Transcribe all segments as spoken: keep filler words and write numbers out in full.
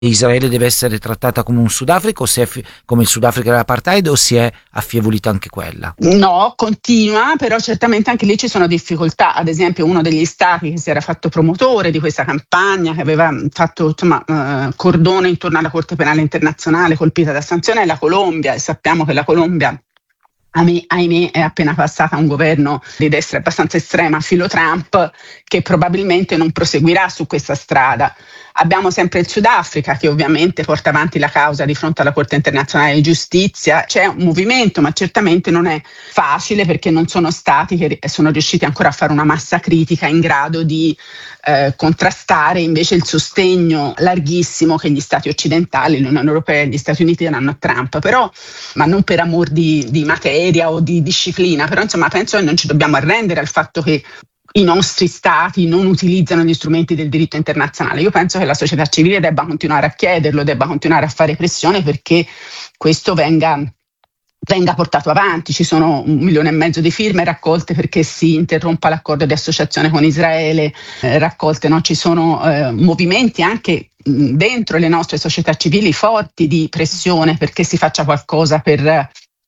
Israele deve essere trattata come un Sudafrica o si è fi- come il Sudafrica dell'apartheid, o si è affievolita anche quella? No, continua, però certamente anche lì ci sono difficoltà. Ad esempio, uno degli stati che si era fatto promotore di questa campagna, che aveva fatto insomma, eh, cordone intorno alla Corte Penale Internazionale colpita da sanzione, è la Colombia, e sappiamo che la Colombia, ahimè, è appena passata a un governo di destra abbastanza estrema, filo Trump, che probabilmente non proseguirà su questa strada. Abbiamo sempre il Sudafrica, che ovviamente porta avanti la causa di fronte alla Corte Internazionale di Giustizia. C'è un movimento, ma certamente non è facile, perché non sono stati che sono riusciti ancora a fare una massa critica in grado di eh, contrastare invece il sostegno larghissimo che gli stati occidentali, l'Unione Europea e gli Stati Uniti danno a Trump. Però, ma non per amor di, di materia o di disciplina, però insomma penso che non ci dobbiamo arrendere al fatto che i nostri stati non utilizzano gli strumenti del diritto internazionale. Io penso che la società civile debba continuare a chiederlo, debba continuare a fare pressione perché questo venga, venga portato avanti. Ci sono un milione e mezzo di firme raccolte perché si interrompa l'accordo di associazione con Israele, eh, raccolte, no? Ci sono eh, movimenti anche dentro le nostre società civili forti di pressione perché si faccia qualcosa per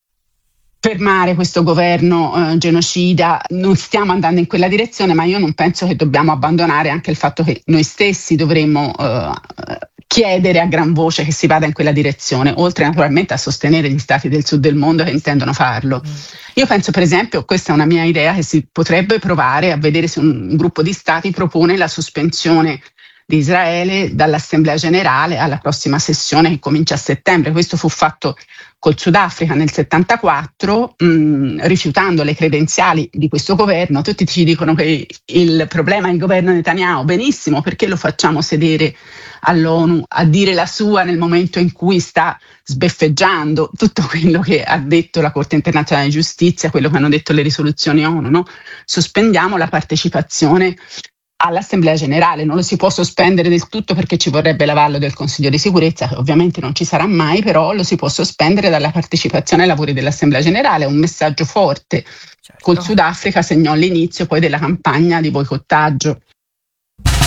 fermare questo governo eh, genocida. Non stiamo andando in quella direzione, ma io non penso che dobbiamo abbandonare anche il fatto che noi stessi dovremmo eh, chiedere a gran voce che si vada in quella direzione, oltre naturalmente a sostenere gli stati del sud del mondo che intendono farlo. Mm. Io penso, per esempio, questa è una mia idea, che si potrebbe provare a vedere se un, un gruppo di stati propone la sospensione di Israele dall'Assemblea Generale alla prossima sessione che comincia a settembre. Questo fu fatto col Sudafrica nel settantaquattro, mh, rifiutando le credenziali di questo governo. Tutti ci dicono che il problema è il governo Netanyahu. Benissimo, perché lo facciamo sedere all'ONU a dire la sua nel momento in cui sta sbeffeggiando tutto quello che ha detto la Corte Internazionale di Giustizia, quello che hanno detto le risoluzioni ONU, no? Sospendiamo la partecipazione all'Assemblea Generale. Non lo si può sospendere del tutto perché ci vorrebbe l'avallo del Consiglio di Sicurezza, che ovviamente non ci sarà mai, però lo si può sospendere dalla partecipazione ai lavori dell'Assemblea Generale. È un messaggio forte. Certo. Col Sudafrica segnò l'inizio poi della campagna di boicottaggio.